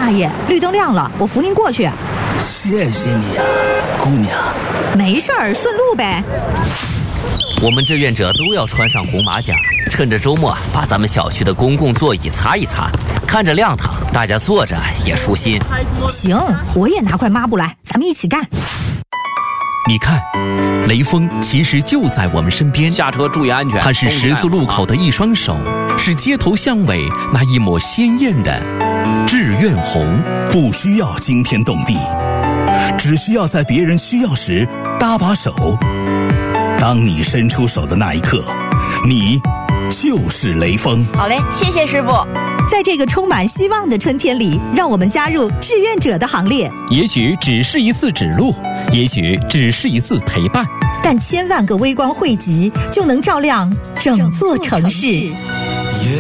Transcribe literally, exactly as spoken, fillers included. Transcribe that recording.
大爷，绿灯亮了，我扶您过去。 谢谢你啊，姑娘。 没事儿，顺路呗。 我们志愿者都要穿上红马甲，趁着周末把咱们小区的公共座椅擦一擦，看着亮堂，大家坐着也舒心。 行，我也拿块抹布来，咱们一起干。 你看，雷锋其实就在我们身边， 下车注意安全。 他是十字路口的一双手，是街头巷尾那一抹鲜艳的志愿红。 不需要惊天动地，只需要在别人需要时搭把手。当你伸出手的那一刻，你就是雷锋。 好嘞，谢谢师傅。 在这个充满希望的春天里，让我们加入志愿者的行列。 也许只是一次指路，也许只是一次陪伴， 但千万个微光汇集，就能照亮整座城市。